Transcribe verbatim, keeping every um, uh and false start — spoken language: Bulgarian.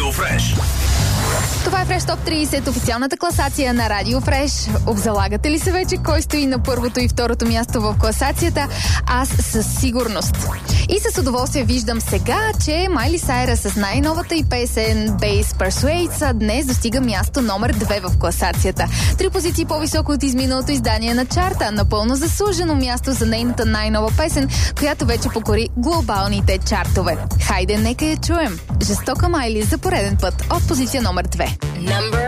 Радио Фреш. Това е Фреш Топ трийсет, официалната класация на Радио Фреш. Обзалагате ли се вече кой стои на първото и второто място в класацията? Аз със сигурност. И с удоволствие виждам сега, че Майли Сайръс с най-новата и песен Base Persuades днес достига място номер две в класацията. Три позиции по-високо от изминалото издание на чарта. Напълно заслужено място за нейната най-нова песен, която вече покори глобалните чартове. Хайде, нека я чуем. Жестока Майли за пореден път от позиция номер две. Number